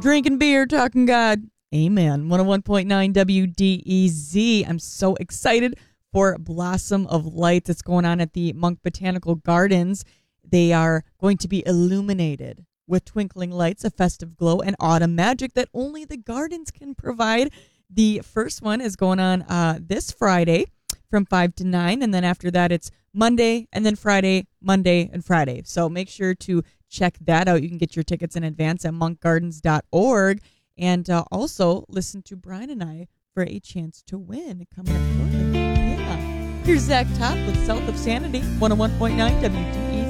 Drinking beer, talking God. Amen. 101.9 WDEZ. I'm so excited for Blossom of Light that's going on at the Monk Botanical Gardens. They are going to be illuminated with twinkling lights, a festive glow, and autumn magic that only the gardens can provide. The first one is going on this Friday from 5 to 9, and then after that it's Monday, and then Friday, Monday, and Friday. So make sure to check that out. You can get your tickets in advance at monkgardens.org, and also listen to Brian and I for a chance to win coming up shortly. Yeah. Here's Zach Top with South of Sanity, 101.9 WDE.